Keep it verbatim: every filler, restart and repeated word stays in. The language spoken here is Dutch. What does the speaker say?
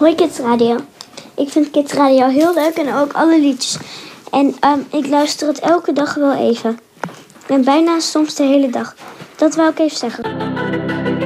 Hoi Kids Radio. Ik vind Kids Radio heel leuk en ook alle liedjes. En um, ik luister het elke dag wel even. En bijna soms de hele dag. Dat wou ik even zeggen.